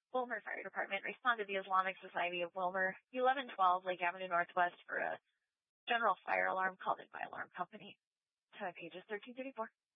Wilmer Fire Department responded to the Islamic Society of Wilmer, 1112 Lake Avenue Northwest, for a general fire alarm called in by alarm company. To pages 1334.